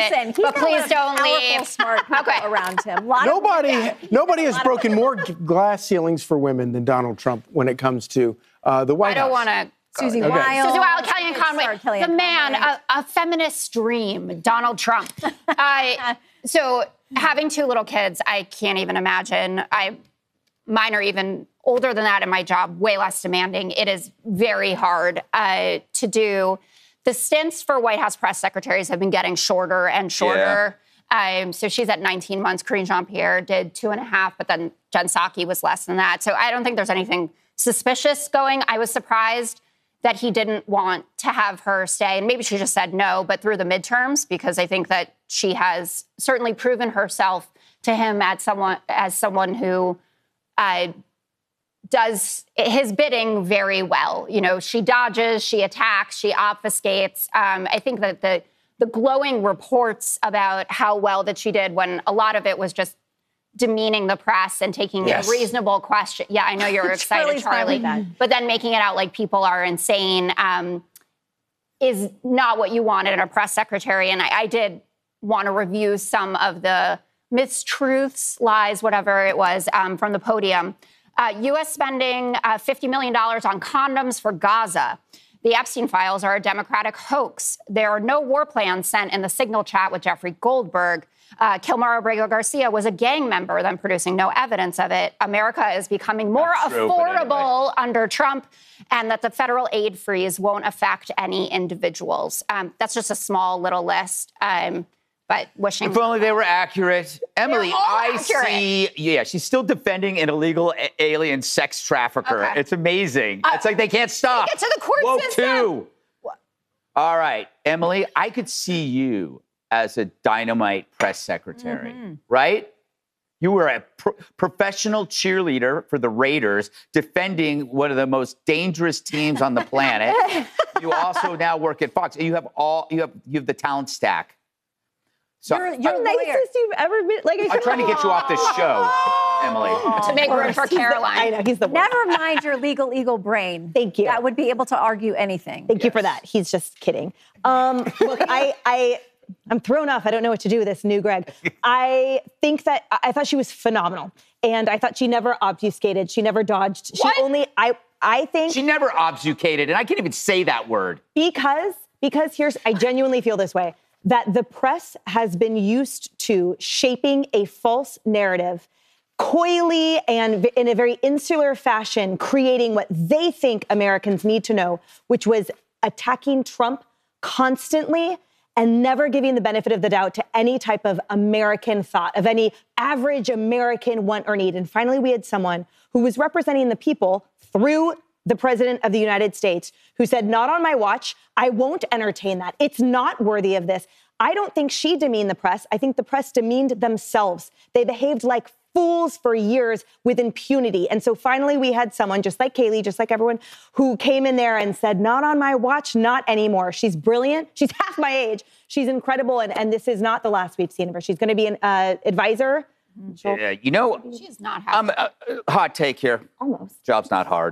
Listen, but please don't leave. Smart people around him. Nobody has broken more glass ceilings for women than Donald Trump when it comes to the White House. I don't want to. Susie Wiles. Susie Wiles, Kellyanne Conway, the man, a feminist dream, Donald Trump. So having two little kids, I can't even imagine. Mine are even older than that in my job, way less demanding. It is very hard to do. The stints for White House press secretaries have been getting shorter and shorter. Yeah. So she's at 19 months. Karine Jean-Pierre did 2.5, but then Jen Psaki was less than that. So I don't think there's anything suspicious going. I was surprised that he didn't want to have her stay. And maybe she just said no, but through the midterms, because I think that she has certainly proven herself to him as someone who does his bidding very well. You know, she dodges, she attacks, she obfuscates. I think that the glowing reports about how well that she did, when a lot of it was just demeaning the press and taking a reasonable question. Yeah, I know you're excited, Charlie. But then making it out like people are insane is not what you wanted in a press secretary. And I did want to review some of the mistruths, lies, whatever it was, from the podium. U.S. spending $50 million on condoms for Gaza. The Epstein files are a Democratic hoax. There are no war plans sent in the Signal chat with Jeffrey Goldberg. Kilmar Abrego Garcia was a gang member, then producing no evidence of it. America is becoming more affordable under Trump, and that the federal aid freeze won't affect any individuals. That's just a small little list. But wishing. If only they were accurate. Emily, see. Yeah, she's still defending an illegal alien sex trafficker. Okay. It's amazing. It's like they can't stop. Take it to the court system. Too. All right, Emily, I could see you as a dynamite press secretary, right? You were a professional cheerleader for the Raiders, defending one of the most dangerous teams on the planet. You also now work at Fox. You have the talent stack. So you're nicest you've ever been. I'm trying to get you off this show, Emily. To make room for Caroline. I know, he's the worst. Never mind your legal eagle brain. Thank you. That would be able to argue anything. Thank you for that. He's just kidding. Look, I'm thrown off. I don't know what to do with this new Greg. I think that I thought she was phenomenal. And I thought she never obfuscated. She never dodged. She only, I think. She never obfuscated. And I can't even say that word. Because I genuinely feel this way, that the press has been used to shaping a false narrative, coyly and in a very insular fashion, creating what they think Americans need to know, which was attacking Trump constantly and never giving the benefit of the doubt to any type of American thought, of any average American want or need. And finally, we had someone who was representing the people through the president of the United States, who said, not on my watch, I won't entertain that. It's not worthy of this. I don't think she demeaned the press. I think the press demeaned themselves. They behaved like fools for years with impunity. And so finally we had someone, just like Kayleigh, just like everyone, who came in there and said, not on my watch, not anymore. She's brilliant. She's half my age. She's incredible. And this is not the last we've seen of her. She's going to be an advisor. Yeah, you know, she's not half. Hot take here. Almost. Job's not hard.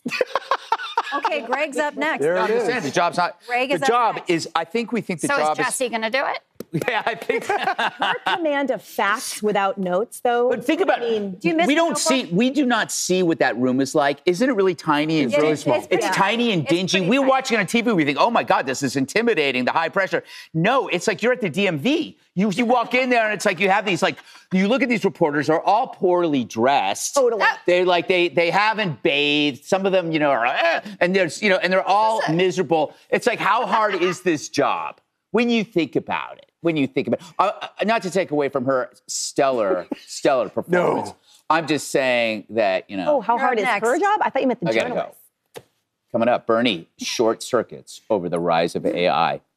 Okay, Greg's up next. There it is. The job's not. Greg the is up job next. is. I think we think the so job is Jesse going to do it? Yeah, I think. Her command of facts without notes, though. But think about. Do you miss We do not see what that room is like. Isn't it really tiny and really small? It's tiny and dingy. We're watching on TV. We think, oh my God, this is intimidating. The high pressure. No, it's like you're at the DMV. You walk in there and it's like you have these you look at these reporters are all poorly dressed. Totally. They haven't bathed. Some of them, are and there's and they're all miserable. It's like, how hard is this job when you think about it? Not to take away from her stellar performance. No. I'm just saying that, Oh, how hard is her job? I thought you meant the journalist. Coming up, Bernie, short circuits over the rise of AI.